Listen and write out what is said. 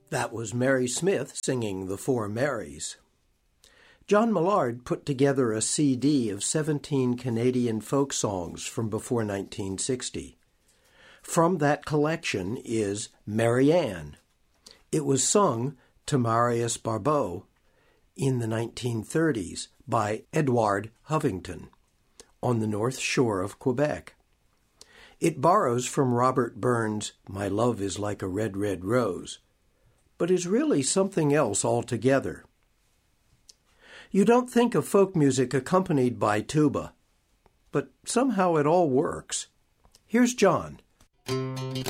That was Mary Smith singing The Four Marys. John Millard put together a CD of 17 Canadian folk songs from before 1960. From that collection is Mary Ann. It was sung to Marius Barbeau in the 1930s by Edward Hovington on the north shore of Quebec. It borrows from Robert Burns' My Love is Like a Red, Red Rose, but is really something else altogether. You don't think of folk music accompanied by tuba, but somehow it all works. Here's John.